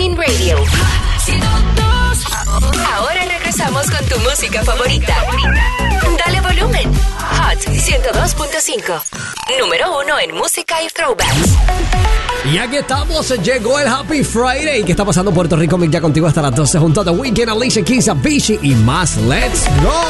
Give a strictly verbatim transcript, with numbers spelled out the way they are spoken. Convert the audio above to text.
TuneIn Radio. Ahora regresamos con tu música favorita. Dale volumen. Hot ciento dos punto cinco. Número uno en música y throwbacks. Y aquí estamos, llegó el Happy Friday. ¿Qué está pasando Puerto Rico? Mick ya contigo hasta las doce junto a The Weeknd, Alicia Keys, Avicii y más. Let's go.